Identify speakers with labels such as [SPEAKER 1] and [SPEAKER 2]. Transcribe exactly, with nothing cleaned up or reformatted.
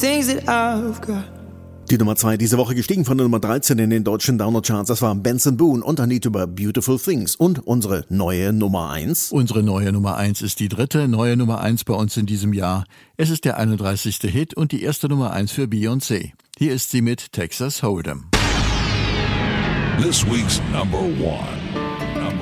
[SPEAKER 1] things that I've got.
[SPEAKER 2] Die Nummer zwei diese Woche gestiegen von der Nummer dreizehn in den deutschen Downer-Charts. Das war Benson Boone und ein Lied über Beautiful Things. Und unsere neue Nummer eins.
[SPEAKER 3] Unsere neue Nummer eins ist die dritte neue Nummer eins bei uns in diesem Jahr. Es ist der einunddreißigste Hit und die erste Nummer eins für Beyoncé. Hier ist sie mit Texas Hold'em.
[SPEAKER 4] This week's number one.